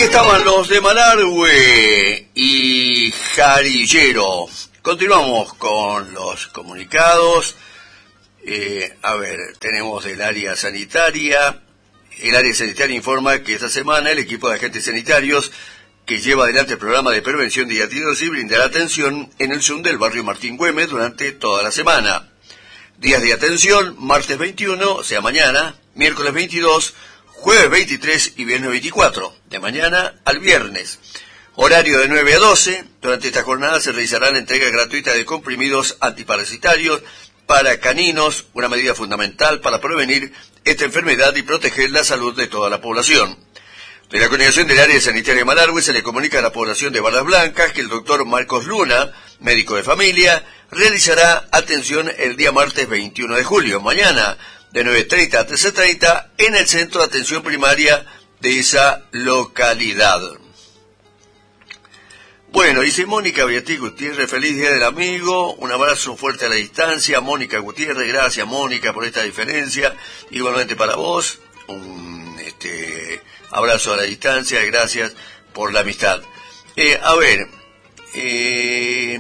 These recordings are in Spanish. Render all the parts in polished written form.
Ahí estaban los de Malargüe y Jarillero. Continuamos con los comunicados. Tenemos el área sanitaria. El área sanitaria informa que esta semana el equipo de agentes sanitarios que lleva adelante el programa de prevención de hidatidosis brindará atención en el Zoom del barrio Martín Güemes durante toda la semana. Días de atención: martes 21, o sea mañana, miércoles 22, jueves 23 y viernes 24, de mañana al viernes. Horario de 9 a 12. Durante esta jornada se realizará la entrega gratuita de comprimidos antiparasitarios para caninos, una medida fundamental para prevenir esta enfermedad y proteger la salud de toda la población. De la coordinación del área sanitaria de Malargüe se le comunica a la población de Barras Blancas que el doctor Marcos Luna, médico de familia, realizará atención el día martes 21 de julio, mañana, de 9:30 a 13:30, en el centro de atención primaria de esa localidad. Bueno, dice Mónica Beatriz Gutiérrez, feliz Día del Amigo, un abrazo fuerte a la distancia. Mónica Gutiérrez, gracias Mónica por esta diferencia, igualmente para vos, un abrazo a la distancia y gracias por la amistad. ¿Qué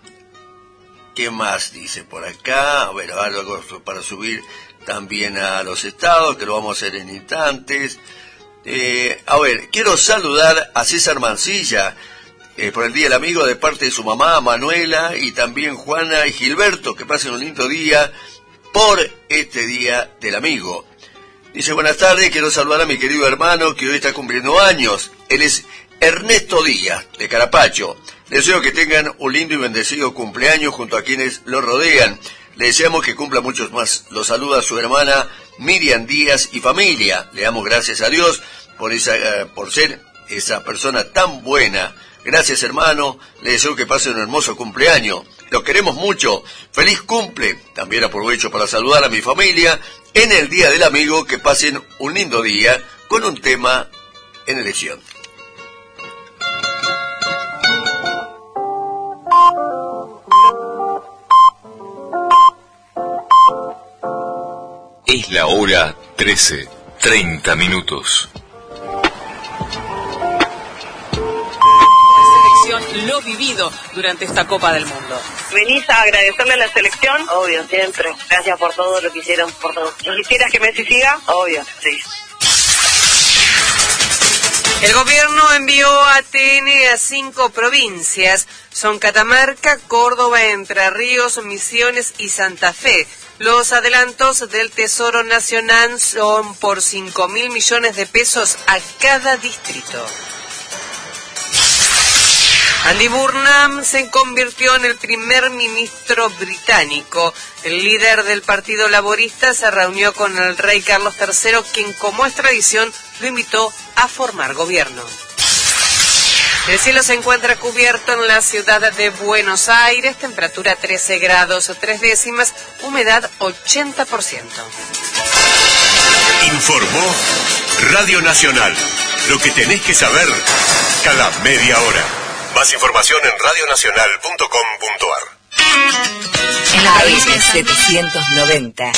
más dice por acá? Algo para subir también a los estados, que lo vamos a hacer en instantes. Quiero saludar a César Mancilla, por el Día del Amigo, de parte de su mamá Manuela y también Juana y Gilberto, que pasen un lindo día por este Día del Amigo. Dice, buenas tardes, quiero saludar a mi querido hermano que hoy está cumpliendo años. Él es Ernesto Díaz, de Carapacho. Deseo que tengan un lindo y bendecido cumpleaños junto a quienes lo rodean. Le deseamos que cumpla muchos más. Lo saluda su hermana Miriam Díaz y familia. Le damos gracias a Dios por ser esa persona tan buena. Gracias, hermano. Le deseo que pase un hermoso cumpleaños. Lo queremos mucho. ¡Feliz cumple! También aprovecho para saludar a mi familia en el Día del Amigo. Que pasen un lindo día con un tema en elección. Es la hora 13:30. Lo vivido durante esta Copa del Mundo. ¿Venís a agradecerle a la selección? Obvio, siempre. Gracias por todo lo que hicieron, por todo. ¿Quisieras que Messi siga? Obvio, sí. El gobierno envió a TN a 5 provincias. Son Catamarca, Córdoba, Entre Ríos, Misiones y Santa Fe. Los adelantos del Tesoro Nacional son por 5.000 millones de pesos a cada distrito. Andy Burnham se convirtió en el primer ministro británico. El líder del Partido Laborista se reunió con el rey Carlos III, quien, como es tradición, lo invitó a formar gobierno. El cielo se encuentra cubierto en la ciudad de Buenos Aires, temperatura 13 grados 3 décimas, humedad 80%. Informó Radio Nacional. Lo que tenés que saber cada media hora. Más información en radionacional.com.ar. AM790.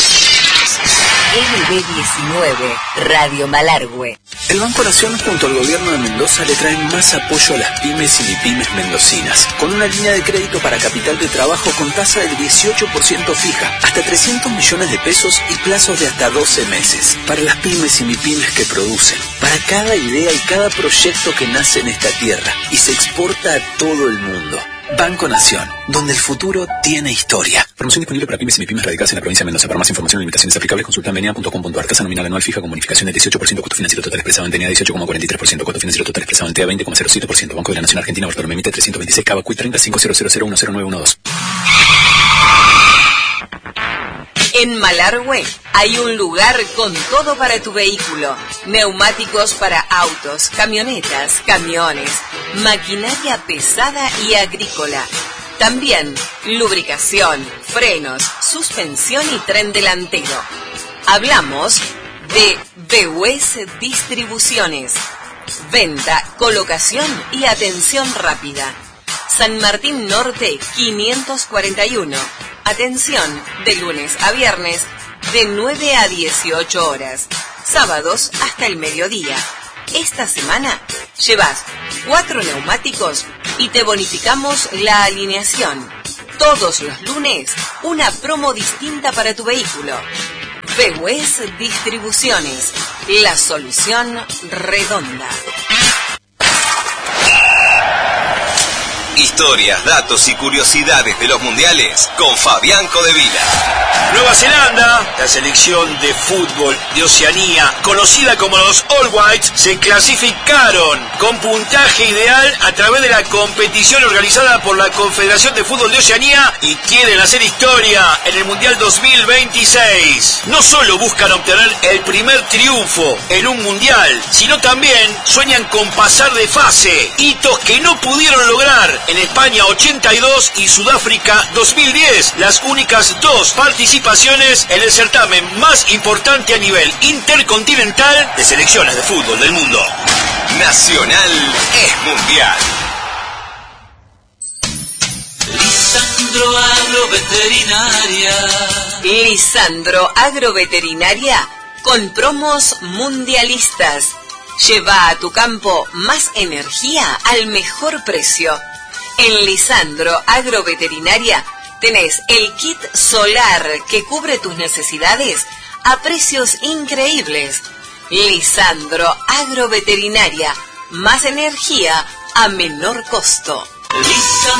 LB19, Radio Malargüe. El Banco Nación junto al gobierno de Mendoza le traen más apoyo a las pymes y mipymes mendocinas, con una línea de crédito para capital de trabajo con tasa del 18% fija, hasta 300 millones de pesos y plazos de hasta 12 meses. Para las pymes y mipymes que producen, para cada idea y cada proyecto que nace en esta tierra y se exporta a todo el mundo. Banco Nación, donde el futuro tiene historia. Promoción disponible para pymes y mipymes radicadas en la provincia de Mendoza. Para más información y limitaciones aplicables, consulta en venia.com.ar. Tasa nominal anual fija con bonificación del 18%, costo financiero total expresado en TNA 18,43%, costo financiero total expresado en TA 20,07%. Banco de la Nación Argentina, Bartolomé Mitre 326, Cava Cuy 305000100912. En Malargüe hay un lugar con todo para tu vehículo. Neumáticos para autos, camionetas, camiones, maquinaria pesada y agrícola. También lubricación, frenos, suspensión y tren delantero. Hablamos de BUS Distribuciones. Venta, colocación y atención rápida. San Martín Norte 541. Atención de lunes a viernes de 9 a 18 horas. Sábados hasta el mediodía. esta semana llevas 4 neumáticos y te bonificamos la alineación. Todos los lunes, una promo distinta para tu vehículo. Behues Distribuciones, la solución redonda. Historias, datos y curiosidades de los mundiales con Fabián Codevila. Nueva Zelanda, la selección de fútbol de Oceanía, conocida como los All Whites, se clasificaron con puntaje ideal a través de la competición organizada por la Confederación de Fútbol de Oceanía y quieren hacer historia en el Mundial 2026. No solo buscan obtener el primer triunfo en un mundial, sino también sueñan con pasar de fase, hitos que no pudieron lograr en España 82 y Sudáfrica 2010, las únicas 2 participaciones en el certamen más importante a nivel intercontinental de selecciones de fútbol del mundo. Nacional es mundial. Lisandro Agroveterinaria. Lisandro Agroveterinaria con promos mundialistas. Lleva a tu campo más energía al mejor precio. En Lisandro Agroveterinaria tenés el kit solar que cubre tus necesidades a precios increíbles. Lisandro Agroveterinaria, más energía a menor costo.